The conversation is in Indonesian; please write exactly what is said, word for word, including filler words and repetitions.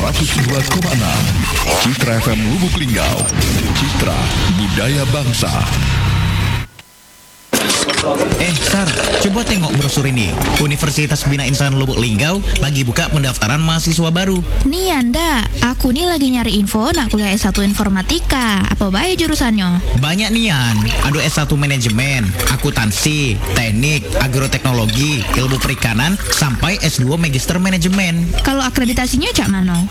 seratus dua koma enam Citra F M Lubuk Linggau. Citra Budaya Bangsa. Eh, Sar, coba tengok brosur ini. Universitas Bina Insan Lubuk Linggau lagi buka pendaftaran mahasiswa baru. Nih Anda, aku nih lagi nyari info nak kuliah S satu Informatika. Apa baik jurusannya? Banyak nian, ada S satu Manajemen, Akuntansi, Teknik, Agroteknologi, Ilmu Perikanan, sampai S dua Magister Manajemen. Kalau akreditasinya cak mana?